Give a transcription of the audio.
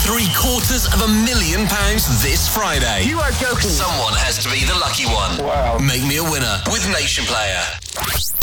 £750,000 this Friday. You are joking. Someone has to be the lucky one. Wow. Make me a winner with Nation Player.